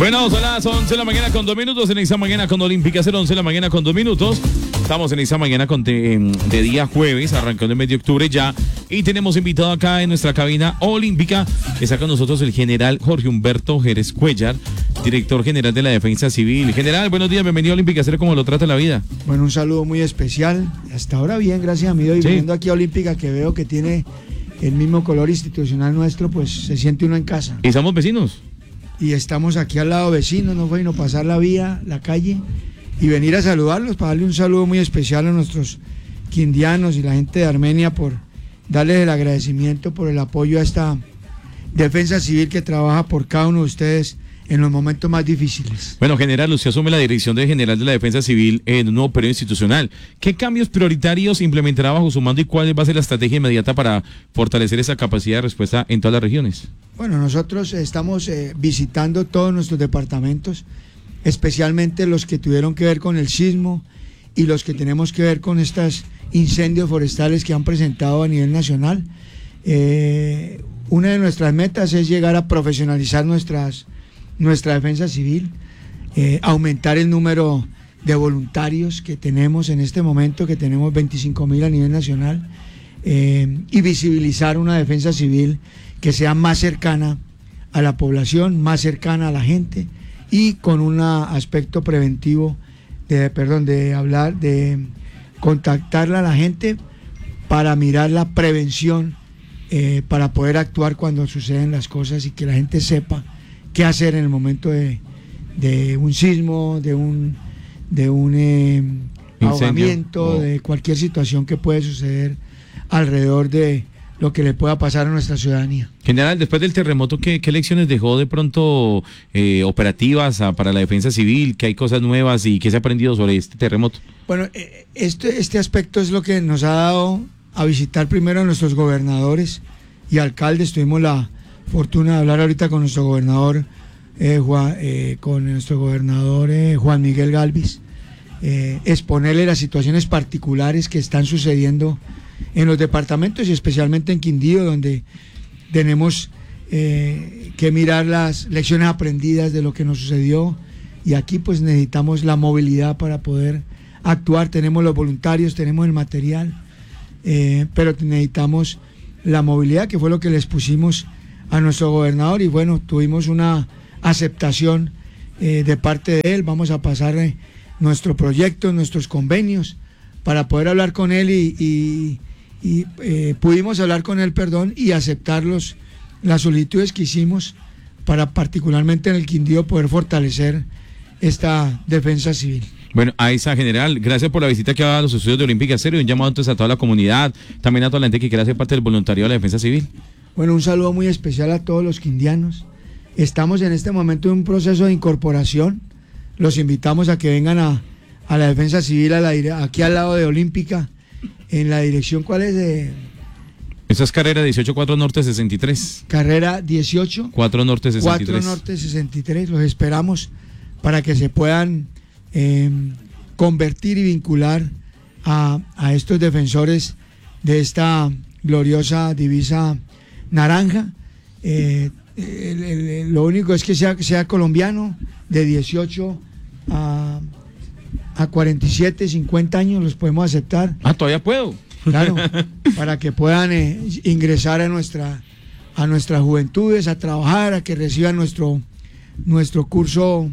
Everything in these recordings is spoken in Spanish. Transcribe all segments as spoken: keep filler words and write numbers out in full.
Bueno, son las once de la mañana con dos minutos en esa mañana con Olímpica, cero once de la mañana con dos minutos. Estamos en esa mañana con de, de día jueves, arrancando el mes de octubre ya. Y tenemos invitado acá en nuestra cabina olímpica. Está con nosotros el general Jorge Humberto Jerez Cuellar, director general de la Defensa Civil. General, buenos días, bienvenido a Olímpica, ¿cómo como lo trata la vida? Bueno, un saludo muy especial. Hasta ahora bien, gracias a mí. Y sí. Viendo aquí a Olímpica, que veo que tiene el mismo color institucional nuestro, pues se siente uno en casa. ¿Y somos vecinos? Y estamos aquí al lado vecinos, no fue sino pasar la vía, la calle, y venir a saludarlos, para darle un saludo muy especial a nuestros quindianos y la gente de Armenia por darles el agradecimiento por el apoyo a esta Defensa Civil que trabaja por cada uno de ustedes en los momentos más difíciles. Bueno, general, usted asume la dirección de general de la Defensa Civil en un nuevo periodo institucional. ¿Qué cambios prioritarios implementará bajo su mando y cuál va a ser la estrategia inmediata para fortalecer esa capacidad de respuesta en todas las regiones? Bueno, nosotros estamos eh, visitando todos nuestros departamentos, especialmente los que tuvieron que ver con el sismo y los que tenemos que ver con estos incendios forestales que han presentado a nivel nacional. Eh, una de nuestras metas es llegar a profesionalizar nuestras, nuestra defensa civil, eh, aumentar el número de voluntarios que tenemos en este momento, que tenemos veinticinco mil a nivel nacional, eh, y visibilizar una defensa civil que sea más cercana a la población, más cercana a la gente y con un aspecto preventivo de, perdón, de hablar, de contactarla a la gente para mirar la prevención, eh, para poder actuar cuando suceden las cosas y que la gente sepa qué hacer en el momento de, de un sismo, de un, de un eh, ahogamiento, oh. de cualquier situación que puede suceder alrededor de lo que le pueda pasar a nuestra ciudadanía. General, después del terremoto, ¿qué, qué lecciones dejó de pronto eh, operativas a, para la defensa civil? ¿Qué hay cosas nuevas y qué se ha aprendido sobre este terremoto? Bueno, este, este aspecto es lo que nos ha dado a visitar primero a nuestros gobernadores y alcaldes. Tuvimos la fortuna de hablar ahorita con nuestro gobernador, eh, Juan, eh, con nuestro gobernador eh, Juan Miguel Galvis, eh, exponerle las situaciones particulares que están sucediendo en los departamentos y especialmente en Quindío, donde tenemos eh, que mirar las lecciones aprendidas de lo que nos sucedió, y aquí pues necesitamos la movilidad para poder actuar. Tenemos los voluntarios, tenemos el material, eh, pero necesitamos la movilidad, que fue lo que les pusimos a nuestro gobernador, y bueno, tuvimos una aceptación eh, de parte de él. Vamos a pasar eh, nuestro proyecto, nuestros convenios, para poder hablar con él y, y y eh, pudimos hablar con él, perdón, y aceptar los, las solicitudes que hicimos para particularmente en el Quindío poder fortalecer esta defensa civil. Bueno, a esa general, gracias por la visita que ha dado a los estudios de Olímpica Estéreo, y un llamado entonces a toda la comunidad, también a toda la gente que quiera ser parte del voluntariado de la defensa civil. Bueno, un saludo muy especial a todos los quindianos. Estamos en este momento en un proceso de incorporación. Los invitamos a que vengan a, a la defensa civil, a la, aquí al lado de Olímpica, en la dirección, ¿cuál es? De... Esa es carrera dieciocho cuatro Norte sesenta y tres. Carrera dieciocho cuatro Norte sesenta y tres. cuatro Norte sesenta y tres. Los esperamos para que se puedan eh, convertir y vincular a, a estos defensores de esta gloriosa divisa naranja. Eh, el, el, el, lo único es que sea, sea colombiano, de dieciocho a... a cuarenta y siete, cincuenta años los podemos aceptar. Ah, todavía puedo. Claro, para que puedan eh, ingresar a nuestra a nuestras juventudes, a trabajar, a que reciban nuestro nuestro curso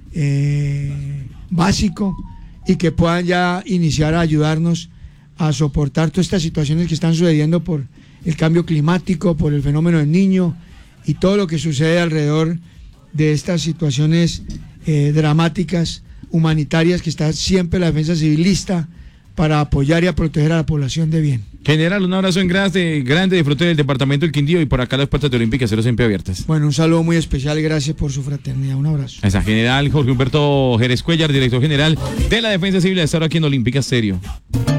eh, básico, y que puedan ya iniciar a ayudarnos a soportar todas estas situaciones que están sucediendo por el cambio climático, por el fenómeno del Niño y todo lo que sucede alrededor de estas situaciones eh, dramáticas humanitarias, que está siempre la defensa civil lista para apoyar y a proteger a la población de bien. General, un abrazo en grande, grande, disfrute del departamento del Quindío, y por acá las puertas de Olímpica Cero siempre abiertas. Bueno, un saludo muy especial y gracias por su fraternidad. Un abrazo. Esa general Jorge Humberto Jerez Cuellar, director general de la Defensa Civil, de estar aquí en Olímpica Estéreo.